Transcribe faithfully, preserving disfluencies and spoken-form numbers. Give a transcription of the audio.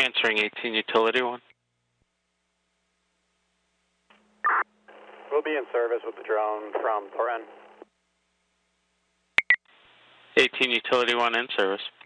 Answering eighteen Utility one. We'll be in service with the drone from Thornton. eighteen Utility one in service.